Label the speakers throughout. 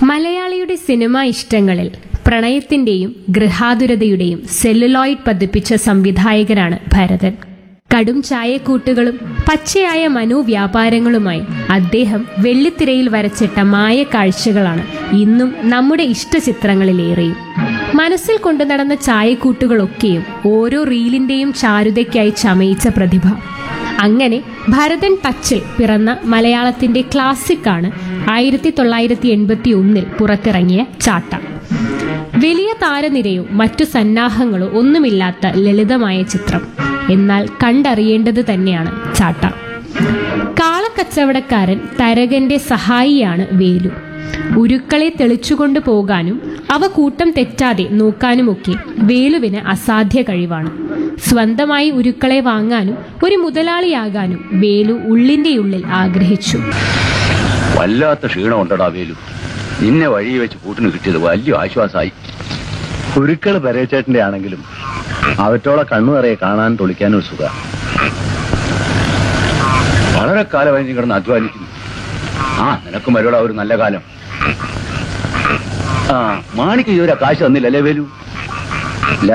Speaker 1: മലയാളിയുടെ cinema ഇഷ്ടങ്ങളിൽ പ്രണയത്തിന്റെയും ഗൃഹാതുരതയുടെയും celluloid പതിപ്പിച്ച സംവിധായകനാണ് ഭരതൻ. കടും ചായക്കൂട്ടുകളും പച്ചയായ മനോവ്യാപാരങ്ങളുമായി അദ്ദേഹം വെള്ളിത്തിരയിൽ വരച്ചിട്ട മായ കാഴ്ചകളാണ് ഇന്നും നമ്മുടെ ഇഷ്ടചിത്രങ്ങളിലേറെയും. മനസ്സിൽ കൊണ്ടു നടന്ന ചായക്കൂട്ടുകളൊക്കെയും ഓരോ റീലിന്റെയും ചാരുതയ്ക്കായി ചമയിച്ച പ്രതിഭ. അങ്ങനെ ഭരതൻ ടച്ചിൽ പിറന്ന മലയാളത്തിന്റെ ക്ലാസിക്കാണ് 1981 പുറത്തിറങ്ങിയ ചാട്ട. വലിയ താരനിരയോ മറ്റു സന്നാഹങ്ങളോ ഒന്നുമില്ലാത്ത ലളിതമായ ചിത്രം. എന്നാൽ കണ്ടറിയേണ്ടത് തന്നെയാണ് ചാട്ട. കാളക്കച്ചവടക്കാരൻ തരകന്റെ സഹായിയാണ് വേലു. ഉരുക്കളെ തെളിച്ചുകൊണ്ടു പോകാനും അവ കൂട്ടം തെറ്റാതെ നോക്കാനുമൊക്കെ വേലുവിന് അസാധ്യ കഴിവാണ്. സ്വന്തമായി ഉരുക്കളെ വാങ്ങാനും ഒരു മുതലാളിയാകാനും വേലു ഉള്ളിന്റെ ആഗ്രഹിച്ചു.
Speaker 2: വല്ലാത്ത ക്ഷീണം ഉണ്ടടാ വേലു. നിന്നെ വഴി വെച്ച് കൂട്ടിന് കിട്ടിയത് വലിയ ആശ്വാസമായി.
Speaker 3: ഉരുക്കള് പരേച്ചേട്ടന്റെ ആണെങ്കിലും അവറ്റോളെ കണ്ണു നിറയെ കാണാൻ തൊളിക്കാനും ഒരു സുഖ.
Speaker 2: വളരെ കാലമായി നീ കിടന്ന് അധ്വാനിക്കുന്നു. നിനക്കും വരോടാ ഒരു നല്ല കാലം. മാണിക്ക് ഇതുവരെ കാശ് തന്നില്ലല്ലേ വേലു?
Speaker 3: ഇല്ല.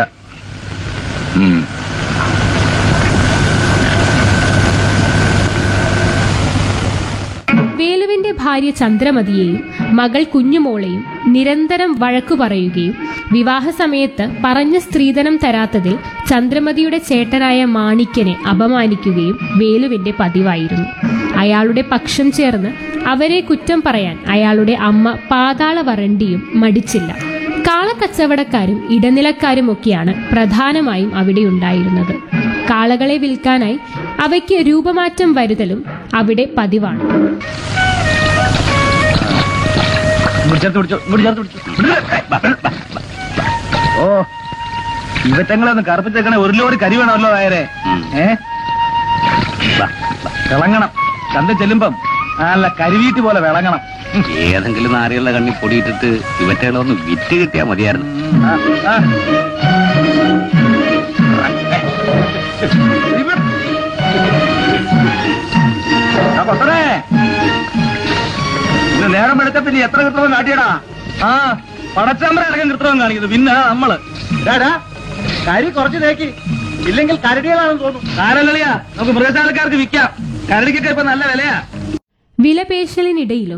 Speaker 1: വേലുവിന്റെ ഭാര്യ ചന്ദ്രമതിയെയും മകൾ കുഞ്ഞുമോളെയും നിരന്തരം വഴക്കു പറയുകയും വിവാഹസമയത്ത് പറഞ്ഞ സ്ത്രീധനം തരാത്തതിൽ ചന്ദ്രമതിയുടെ ചേട്ടനായ മാണിക്യനെ അപമാനിക്കുകയും വേലുവിന്റെ പതിവായിരുന്നു. അയാളുടെ പക്ഷം ചേർന്ന് അവരെ കുറ്റം പറയാൻ അയാളുടെ അമ്മ പാതാള വരണ്ടിയും മടിച്ചില്ല. കാളക്കച്ചവടക്കാരും ഇടനിലക്കാരുമൊക്കെയാണ് പ്രധാനമായും അവിടെ ഉണ്ടായിരുന്നത്. കാളകളെ വിൽക്കാനായി അവയ്ക്ക് രൂപമാറ്റം വരുത്തലും അവിടെ പതിവാണ്.
Speaker 3: ഓ, ഇവറ്റങ്ങളൊന്ന് കറുപ്പിച്ചേക്കണേ. ഒരു ലോറി കരി വേണമല്ലോ നായരെ. വിളങ്ങണം. ചന്ത ചെല്ലുമ്പം നല്ല കരിവീറ്റ് പോലെ വിളങ്ങണം.
Speaker 2: ഏതെങ്കിലും നാരികളുടെ കണ്ണി പൊടിയിട്ടിട്ട് ഇവറ്റകളൊന്ന് വിറ്റ് കിട്ടിയാൽ മതിയായിരുന്നു.
Speaker 3: നേരം എടുത്ത പിന്നെ എത്ര കൃത്രിമം കാട്ടിയടാ? പടച്ചമ്പര അടക്കം കൃത്രിമം കാണിക്കുന്നത്. പിന്നെ നമ്മള് കരി കുറച്ച് തേക്കി, ഇല്ലെങ്കിൽ കരടികളാണെന്ന് തോന്നും. കാരലിയാ നമുക്ക് മൃഗശാലക്കാർക്ക് വിൽക്കാം. കരടിക്കൊക്കെ ഇപ്പൊ നല്ല വിലയാ.
Speaker 1: വിലപേശലിനിടയിലും